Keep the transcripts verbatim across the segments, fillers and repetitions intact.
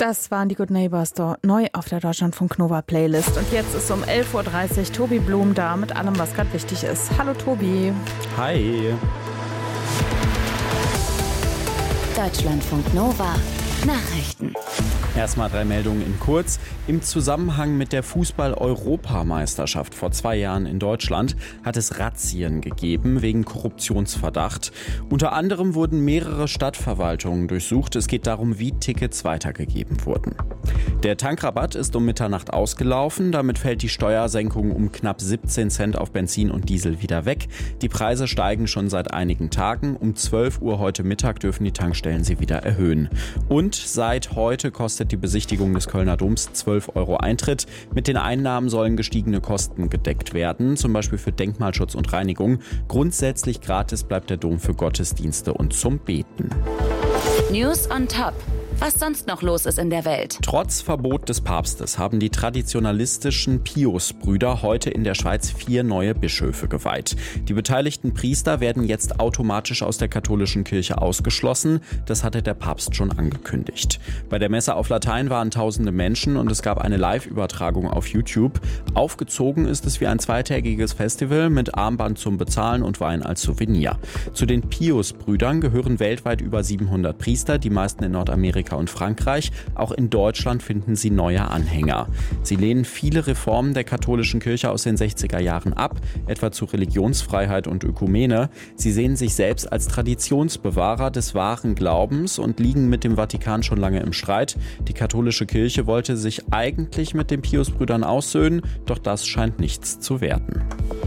Das waren die Good Neighbors, neu auf der Deutschlandfunk Nova Playlist. Und jetzt ist um elf Uhr dreißig Tobi Blum da mit allem, was gerade wichtig ist. Hallo Tobi. Hi. Deutschlandfunk Nova Nachrichten. Erstmal drei Meldungen in kurz. Im Zusammenhang mit der Fußball-Europameisterschaft vor zwei Jahren in Deutschland hat es Razzien gegeben wegen Korruptionsverdacht. Unter anderem wurden mehrere Stadtverwaltungen durchsucht. Es geht darum, wie Tickets weitergegeben wurden. Der Tankrabatt ist um Mitternacht ausgelaufen. Damit fällt die Steuersenkung um knapp siebzehn Cent auf Benzin und Diesel wieder weg. Die Preise steigen schon seit einigen Tagen. Um zwölf Uhr heute Mittag dürfen die Tankstellen sie wieder erhöhen. Und seit heute kostet die Besichtigung des Kölner Doms zwölf Euro Eintritt. Mit den Einnahmen sollen gestiegene Kosten gedeckt werden, zum Beispiel für Denkmalschutz und Reinigung. Grundsätzlich gratis bleibt der Dom für Gottesdienste und zum Beten. News on Top. Was sonst noch los ist in der Welt. Trotz Verbot des Papstes haben die traditionalistischen Pius-Brüder heute in der Schweiz vier neue Bischöfe geweiht. Die beteiligten Priester werden jetzt automatisch aus der katholischen Kirche ausgeschlossen. Das hatte der Papst schon angekündigt. Bei der Messe auf Latein waren tausende Menschen und es gab eine Live-Übertragung auf YouTube. Aufgezogen ist es wie ein zweitägiges Festival mit Armband zum Bezahlen und Wein als Souvenir. Zu den Pius-Brüdern gehören weltweit über siebenhundert Priester, die meisten in Nordamerika und Frankreich. Auch in Deutschland finden sie neue Anhänger. Sie lehnen viele Reformen der katholischen Kirche aus den sechziger Jahren ab, etwa zu Religionsfreiheit und Ökumene. Sie sehen sich selbst als Traditionsbewahrer des wahren Glaubens und liegen mit dem Vatikan schon lange im Streit. Die katholische Kirche wollte sich eigentlich mit den Pius-Brüdern aussöhnen, doch das scheint nichts zu werden.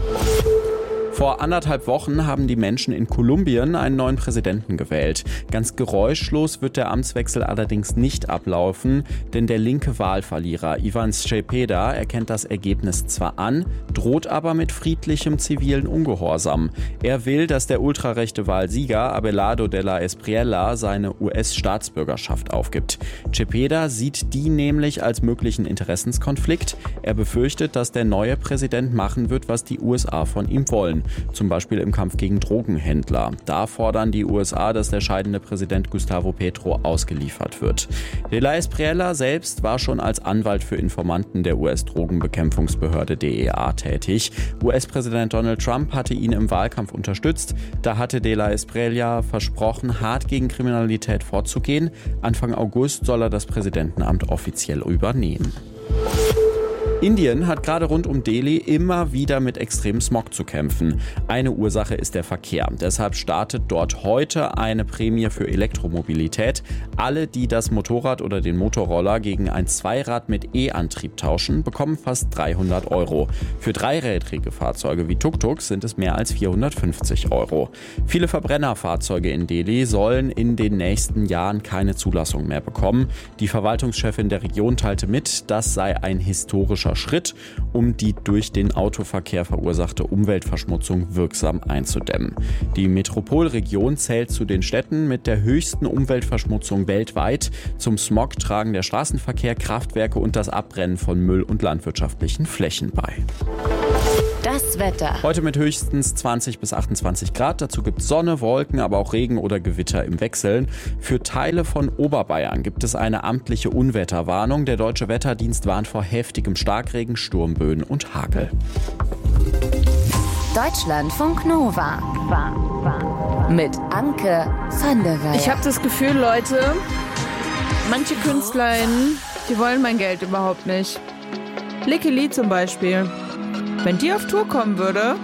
Vor anderthalb Wochen haben die Menschen in Kolumbien einen neuen Präsidenten gewählt. Ganz geräuschlos wird der Amtswechsel allerdings nicht ablaufen, denn der linke Wahlverlierer Iván Cepeda erkennt das Ergebnis zwar an, droht aber mit friedlichem zivilen Ungehorsam. Er will, dass der ultrarechte Wahlsieger Abelardo de la Espriella seine U S-Staatsbürgerschaft aufgibt. Cepeda sieht die nämlich als möglichen Interessenskonflikt. Er befürchtet, dass der neue Präsident machen wird, was die U S A von ihm wollen. Zum Beispiel im Kampf gegen Drogenhändler. Da fordern die U S A, dass der scheidende Präsident Gustavo Petro ausgeliefert wird. De la Espriella selbst war schon als Anwalt für Informanten der U S-Drogenbekämpfungsbehörde D E A tätig. U S-Präsident Donald Trump hatte ihn im Wahlkampf unterstützt. Da hatte De la Espriella versprochen, hart gegen Kriminalität vorzugehen. Anfang August soll er das Präsidentenamt offiziell übernehmen. Indien hat gerade rund um Delhi immer wieder mit extremem Smog zu kämpfen. Eine Ursache ist der Verkehr. Deshalb startet dort heute eine Prämie für Elektromobilität. Alle, die das Motorrad oder den Motorroller gegen ein Zweirad mit E-Antrieb tauschen, bekommen fast dreihundert Euro. Für dreirädrige Fahrzeuge wie Tuk-Tuks sind es mehr als vierhundertfünfzig Euro. Viele Verbrennerfahrzeuge in Delhi sollen in den nächsten Jahren keine Zulassung mehr bekommen. Die Verwaltungschefin der Region teilte mit, das sei ein historischer Schritt, um die durch den Autoverkehr verursachte Umweltverschmutzung wirksam einzudämmen. Die Metropolregion zählt zu den Städten mit der höchsten Umweltverschmutzung weltweit. Zum Smog tragen der Straßenverkehr, Kraftwerke und das Abbrennen von Müll und landwirtschaftlichen Flächen bei. Das Wetter. Heute mit höchstens zwanzig bis achtundzwanzig Grad. Dazu gibt es Sonne, Wolken, aber auch Regen oder Gewitter im Wechseln. Für Teile von Oberbayern gibt es eine amtliche Unwetterwarnung. Der Deutsche Wetterdienst warnt vor heftigem Starkregen, Sturmböen und Hagel. Deutschlandfunk Nova. Mit Anke van der Weyer. Ich habe das Gefühl, Leute, manche KünstlerInnen, die wollen mein Geld überhaupt nicht. Licky Lee zum Beispiel. Wenn die auf Tour kommen würde,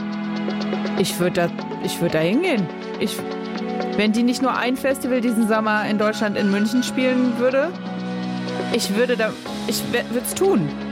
ich würde da, ich würde da hingehen. Ich, wenn die nicht nur ein Festival diesen Sommer in Deutschland in München spielen würde, ich würde da, ich würde es tun.